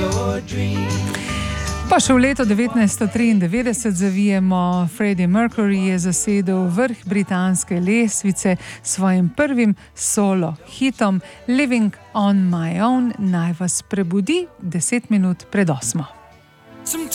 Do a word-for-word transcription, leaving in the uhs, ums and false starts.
Pa še v leto devetnajststo triindevetdeset zavijemo. Freddie Mercury je zasedel vrh britanske lestvice s svojim prvim solo hitom Living on my own. Naj vas prebudi deset minut pred osmo.